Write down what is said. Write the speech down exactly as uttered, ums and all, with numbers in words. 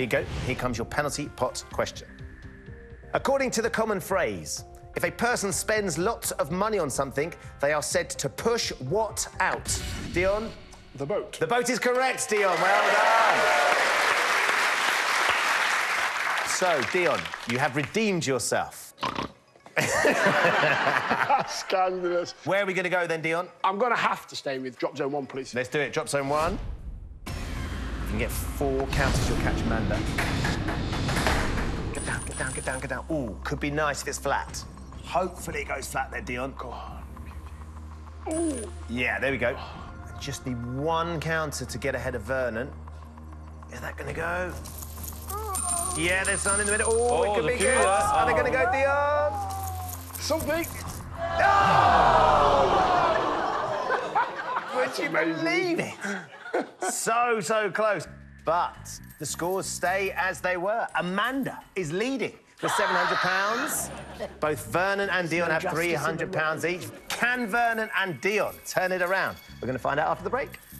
Here you go. Here comes your penalty pot question. According to the common phrase, if a person spends lots of money on something, they are said to push what out? Dion? The boat. The boat is correct, Dion. Well done. So, Dion, you have redeemed yourself. Scandalous. Where are we going to go then, Dion? I'm going to have to stay with drop zone one, please. Let's do it. Drop zone one. If you can get four counters, you'll catch Amanda. Get down, get down, get down, get down. Ooh, could be nice if it's flat. Hopefully it goes flat there, Dion. Go on. Ooh. Yeah, there we go. Just need one counter to get ahead of Vernon. Is that going to go? Yeah, there's one in the middle. Ooh, Oh, it could the be queue good. there. Are they going to go, Dion? Something. Oh! Would you amazing. believe it? So, so close. But the scores stay as they were. Amanda is leading with seven hundred pounds. Both Vernon and Dion have three hundred pounds each. Can Vernon and Dion turn it around? We're going to find out after the break.